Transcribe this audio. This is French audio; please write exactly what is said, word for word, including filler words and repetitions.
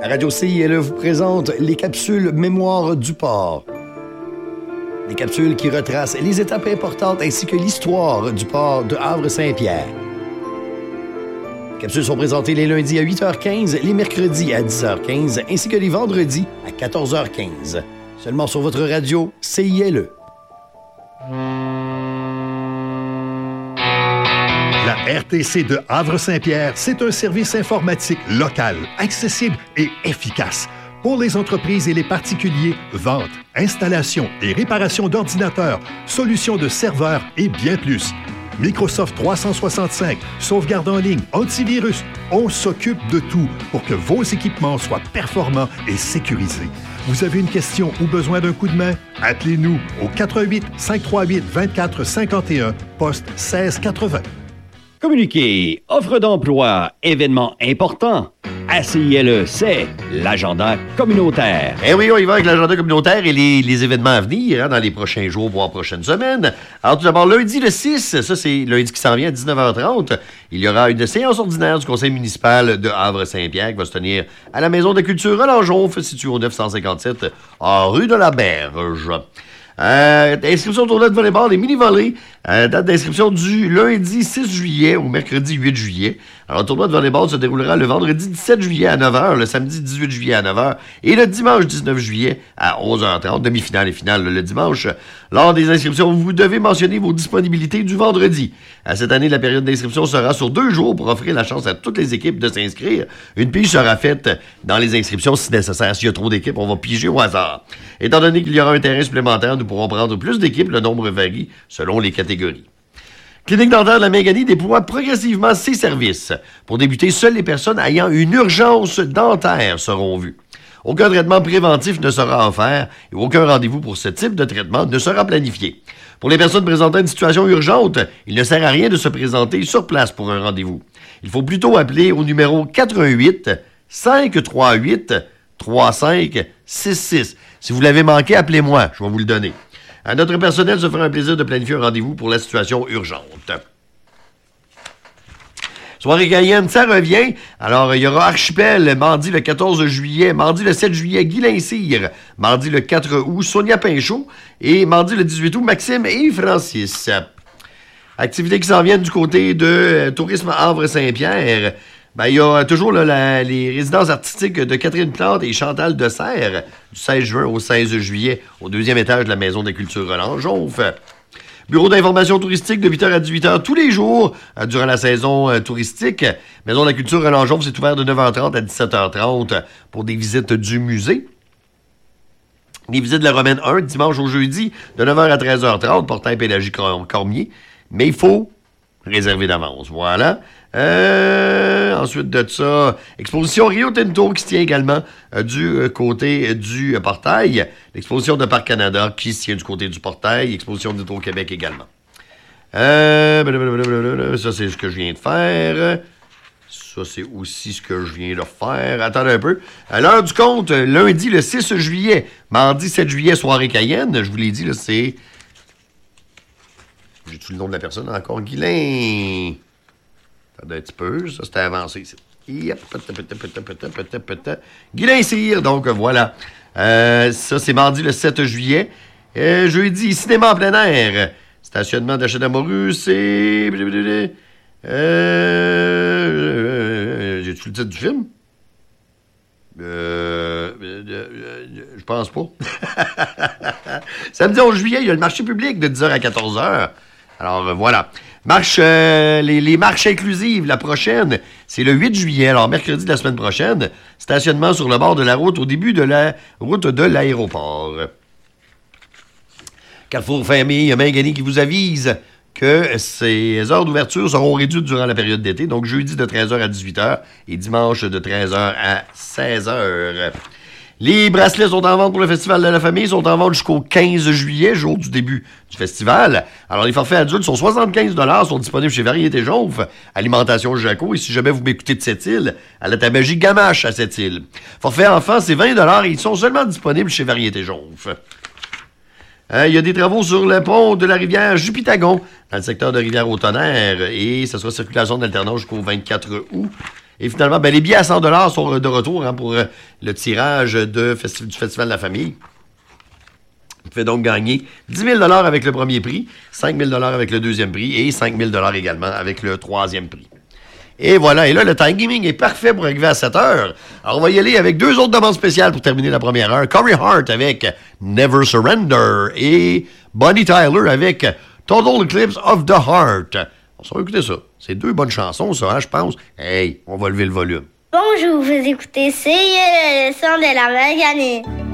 La Radio C I L E vous présente les capsules Mémoire du port. Des capsules qui retracent les étapes importantes ainsi que l'histoire du port de Havre-Saint-Pierre. Les capsules sont présentées les lundis à huit heures quinze, les mercredis à dix heures quinze ainsi que les vendredis à quatorze heures quinze. Seulement sur votre radio C I L E. La R T C de Havre-Saint-Pierre, c'est un service informatique local, accessible et efficace. Pour les entreprises et les particuliers, vente, installation et réparation d'ordinateurs, solutions de serveurs et bien plus. Microsoft trois cent soixante-cinq, sauvegarde en ligne, antivirus, on s'occupe de tout pour que vos équipements soient performants et sécurisés. Vous avez une question ou besoin d'un coup de main? Appelez-nous au quatre un huit, cinq trois huit, deux quatre cinq un, poste seize quatre-vingts. Communiquer, offre d'emploi, événements importants. À C I L E, c'est l'agenda communautaire. Eh oui, on y va avec l'agenda communautaire et les, les événements à venir hein, dans les prochains jours, voire prochaines semaines. Alors tout d'abord, lundi le six, ça c'est lundi qui s'en vient à dix-neuf heures trente, il y aura une séance ordinaire du conseil municipal de Havre-Saint-Pierre qui va se tenir à la Maison de culture Roland-Jonf, située au neuf cent cinquante-sept en rue de la Berge. Euh, inscription au tournoi de volleyball, les mini-volleys. Euh, date d'inscription du lundi six juillet au mercredi huit juillet. Alors, le tournoi de volleyball se déroulera le vendredi dix-sept juillet à neuf heures, le samedi dix-huit juillet à neuf heures et le dimanche dix-neuf juillet à onze heures trente. Demi-finale et finale le dimanche. Lors des inscriptions, vous devez mentionner vos disponibilités du vendredi. À cette année, la période d'inscription sera sur deux jours pour offrir la chance à toutes les équipes de s'inscrire. Une pige sera faite dans les inscriptions si nécessaire. S'il y a trop d'équipes, on va piger au hasard. Étant donné qu'il y aura un terrain supplémentaire, nous pourrons prendre plus d'équipes. Le nombre varie selon les catégories. Clinique dentaire de la Mingani déploie progressivement ses services. Pour débuter, seules les personnes ayant une urgence dentaire seront vues. Aucun traitement préventif ne sera offert et aucun rendez-vous pour ce type de traitement ne sera planifié. Pour les personnes présentant une situation urgente, il ne sert à rien de se présenter sur place pour un rendez-vous. Il faut plutôt appeler au numéro quatre un huit, cinq trois huit, trois cinq six six. Si vous l'avez manqué, appelez-moi, je vais vous le donner. À notre personnel se fera un plaisir de planifier un rendez-vous pour la situation urgente. Soirée Cayenne, ça revient. Alors, il y aura Archipel, mardi le quatorze juillet, mardi le sept juillet, Guy Lincir, mardi le quatre août, Sonia Pinchot, et mardi le dix-huit août, Maxime et Francis. Activités qui s'en viennent du côté de euh, Tourisme Havre-Saint-Pierre. Ben, il y a toujours là, la, les résidences artistiques de Catherine Plante et Chantal Dessert, du seize juin au seize juillet, au deuxième étage de la Maison des cultures Roland-Jonf. Bureau d'information touristique de huit heures à dix-huit heures tous les jours euh, durant la saison euh, touristique. Maison de la culture Roland-Jonf, c'est ouvert de neuf heures trente à dix-sept heures trente pour des visites du musée. Les visites de la Romaine un, dimanche au jeudi, de neuf heures à treize heures trente, portail Pélagie Cormier. Mais il faut réserver d'avance. Voilà. Euh, ensuite de ça, exposition Rio Tinto qui se tient également euh, du euh, côté euh, du euh, portail. L'exposition de Parc Canada qui se tient du côté du portail. Exposition d'Hydro-Québec également. Euh, blablabla, ça, c'est ce que je viens de faire. Ça, c'est aussi ce que je viens de faire. Attendez un peu. À l'heure du compte, lundi le six juillet, mardi sept juillet, soirée Cayenne. Je vous l'ai dit, là, c'est... J'ai-tu le nom de la personne encore? Guylain. Attendez un petit peu. Ça, c'était avancé ici. Guylain Cyr, donc voilà. Euh, ça, c'est mardi le sept juillet. Euh, jeudi, cinéma en plein air. Stationnement d'achat d'Amoureux, c'est... Euh... J'ai-tu le titre du film? Euh... Je pense pas. Samedi onze juillet, il y a le marché public de dix heures à quatorze heures. Alors, euh, voilà. Marche, euh, les, les marches inclusives, la prochaine, c'est le huit juillet, alors mercredi de la semaine prochaine. Stationnement sur le bord de la route, au début de la route de l'aéroport. Carrefour Famille, Mingani qui vous avise que ces heures d'ouverture seront réduites durant la période d'été, donc jeudi de treize heures à dix-huit heures et dimanche de treize heures à seize heures. Les bracelets sont en vente pour le Festival de la Famille, sont en vente jusqu'au quinze juillet, jour du début du festival. Alors, les forfaits adultes sont soixante-quinze dollars, sont disponibles chez Variété Jonf, Alimentation Jaco, et si jamais vous m'écoutez de Sept-Îles, à la Tabagie Gamache à Sept-Îles. Forfait enfant, c'est vingt dollars et ils sont seulement disponibles chez Variété Jonf. Euh, il y a des travaux sur le pont de la rivière Jupitagon, dans le secteur de Rivière-au-Tonnerre, et ce sera circulation d'alternance jusqu'au vingt-quatre août. Et finalement, ben, les billets à cent dollars sont de retour hein, pour euh, le tirage de festi- du Festival de la famille. Vous pouvez donc gagner dix mille dollars avec le premier prix, cinq mille dollars avec le deuxième prix et cinq mille dollars également avec le troisième prix. Et voilà, et là, le timing est parfait pour arriver à sept heures. Alors, on va y aller avec deux autres demandes spéciales pour terminer la première heure. Corey Hart avec Never Surrender et Bonnie Tyler avec Total Eclipse of the Heart. On va écouter ça. C'est deux bonnes chansons, ça, hein, je pense. Hey, on va lever le volume. Bonjour, vous écoutez C I L, le son de la Malganée.